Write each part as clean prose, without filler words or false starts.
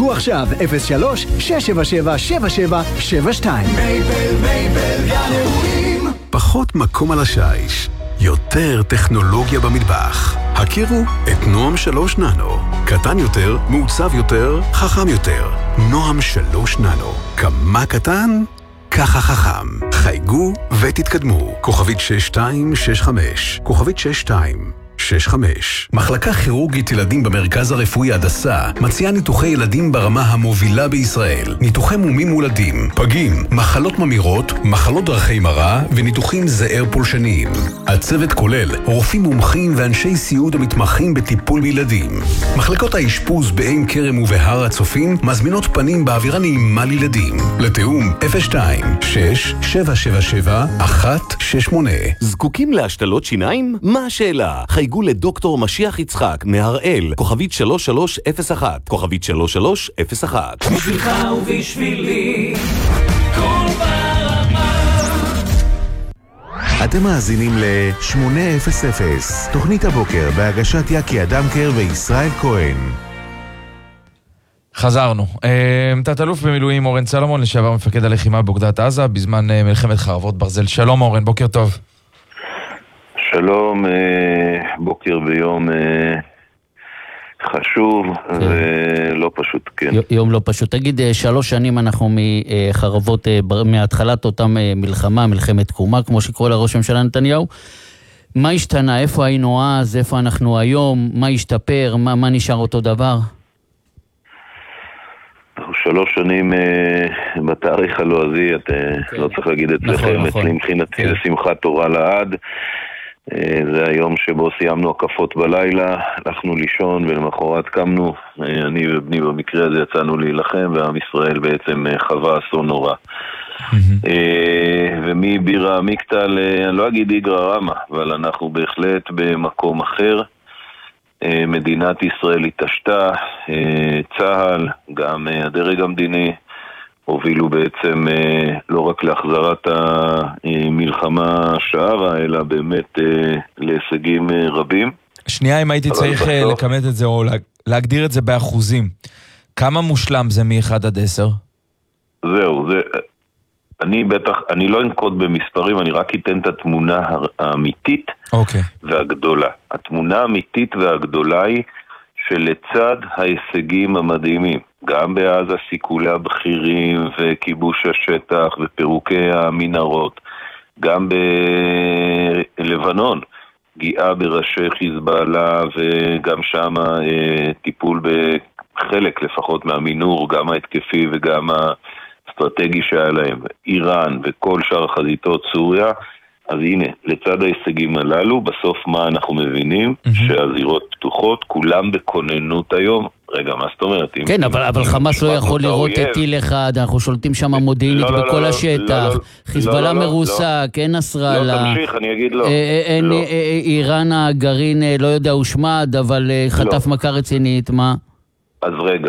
חייגו עכשיו 03-677-7772. מייבל גן אירועים. פחות מקום על השיש, יותר טכנולוגיה במטבח. הכירו את נועם 3 ננו. קטן יותר, מעוצב יותר, חכם יותר. נועם 3 ננו. כמה קטן? ככה חכם. חייגו ותתקדמו. כוכבית 6265. כוכבית 6265. מחלקה כירורגית ילדים במרכז הרפואי הדסה מציעה ניתוחי ילדים ברמה המובילה בישראל. ניתוחי מומים מולדים, פגים, מחלות ממירות, מחלות דרכי מראה וניתוחים זעיר פולשניים. הצוות כולל רופאים מומחים ואנשי סיעוד המתמחים בטיפול בילדים. מחלקות האשפוז בעין כרם ובהר הצופים מזמינות פנים באווירה נעימה לילדים. לתאום 02-6-777-168. זקוקים להשתלות שיניים? מה השאלה? חייגו לדוקטור משיח יצחק מהראל, כוכבית 3301, כוכבית 3301. בשבילך ובשבילי כל ברמה. אתם מאזינים ל-800, תוכנית הבוקר בהגשת יקי אדמקר וישראל כהן. חזרנו. תת-אלוף במילואים אורן סלומון, לשעבר מפקד הלחימה באוגדת עזה בזמן מלחמת חרבות ברזל. שלום אורן, בוקר טוב. שלום, בוקר ביום חשוב ולא פשוט, כן. יום לא פשוט. תגיד, 3 שנים אנחנו מחרבות, מהתחלת אותם מלחמה, מלחמת תקומה, כמו שקורא לראש הממשלה נתניהו. מה השתנה? איפה היינו אז? איפה אנחנו היום? מה השתפר? מה נשאר אותו דבר? 3 שנים בתאריך הלועזי, את לא צריך להגיד אצלכם, אצלי מבחינתי זה שמחת תורה לעד. זה היום שבו סיימנו הקפות בלילה, הלכנו לישון ולמחרת קמנו, אני ובני במקרה הזה יצאנו להילחם, ועם ישראל בעצם חווה אסון נורא. ומבירה מקטל, אני לא אגיד איגרא רמא, אבל אנחנו בהחלט במקום אחר. מדינת ישראל התעשתה, צה"ל, גם הדרג המדיני, הובילו בעצם לא רק להחזרת המלחמה שערה, אלא באמת להישגים רבים. שנייה, אם הייתי צריך לכמת את זה או להגדיר את זה באחוזים, כמה מושלם זה מ-1 עד 10? זהו, אני לא אנקוט במספרים, אני רק אתן את התמונה האמיתית והגדולה. התמונה האמיתית והגדולה היא שלצד ההישגים המדהימים, גם בעזה סיכולי הבכירים וכיבוש השטח ופירוקי המנהרות, גם בלבנון פגיעה בראשי חיזבאללה וגם שם טיפול בחלק לפחות מהמינור, גם ההתקפי וגם האסטרטגי שהיה להם, איראן וכל שאר החזיתות, סוריה. אז הנה, לצד ההישגים הללו, בסוף מה אנחנו מבינים? שהזירות פתוחות, כולם בכוננות היום. רגע, מה זאת אומרת? כן, אבל חמאס לא יכול לראות את טיל אחד, אנחנו שולטים שם מודיעינית בכל השטח, חיזבאללה מרוסק, אין נסראללה. לא, תמשיך, אני אגיד לו. איראן הגרעין, לא יודע, הושמד, אבל חטף מכה רצינית, מה? אז רגע.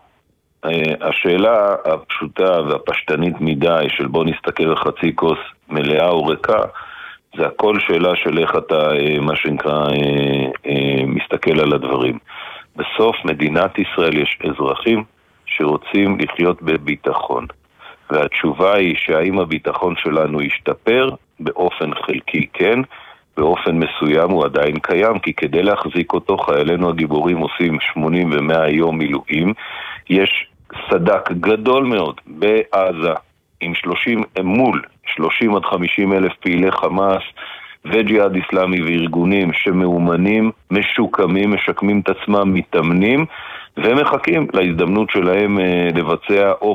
השאלה הפשוטה והפשטנית מדי של בוא נסתכל על חצי כוס מלאה או ריקה, זה הכל שאלה של איך אתה, מה שנקרא, מסתכל על הדברים. בסוף מדינת ישראל יש אזרחים שרוצים לחיות בביטחון, והתשובה היא שהאם הביטחון שלנו ישתפר, באופן חלקי כן, באופן מסוים הוא עדיין קיים, כי כדי להחזיק אותו חיילינו הגיבורים עושים 80 ו100 יום מילואים. יש סדק גדול מאוד בעזה עם 30 עד 50 אלף פעילי חמאס וג'יהאד איסלאמי וארגונים שמאומנים, משוקמים, משקמים את עצמם, מתאמנים ומחכים להזדמנות שלהם לבצע או